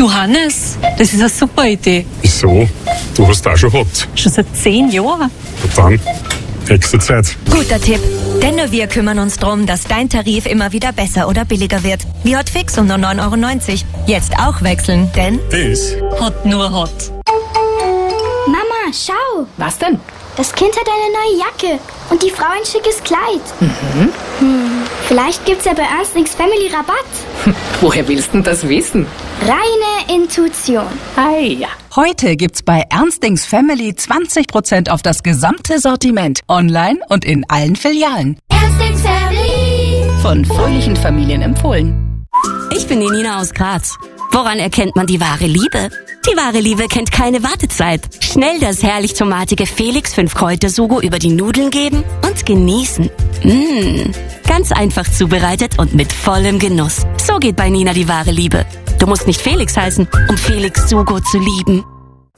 Du Hannes, das ist eine super Idee. Wieso? Du hast auch schon gehabt. Schon seit 10 Jahren. Und dann, nächste Zeit. Guter Tipp. Denn nur wir kümmern uns drum, dass dein Tarif immer wieder besser oder billiger wird. Wie Hotfix um nur 9,90 €. Jetzt auch wechseln, denn Das? Hot nur Hot. Mama, schau. Was denn? Das Kind hat eine neue Jacke und die Frau ein schickes Kleid. Vielleicht gibt's ja bei Ernst Nix Family Rabatt. Woher willst du das wissen? Reine Intuition. Ei, ja. Heute gibt's bei Ernstings Family 20% auf das gesamte Sortiment. Online und in allen Filialen. Ernst Nix Family. Von fröhlichen Familien empfohlen. Ich bin die Nina aus Graz. Woran erkennt man die wahre Liebe? Die wahre Liebe kennt keine Wartezeit. Schnell das herrlich tomatige Felix 5-Kräuter-Sugo über die Nudeln geben und genießen. Ganz einfach zubereitet und mit vollem Genuss. So geht bei Nina die wahre Liebe. Du musst nicht Felix heißen, um Felix Sugo zu lieben.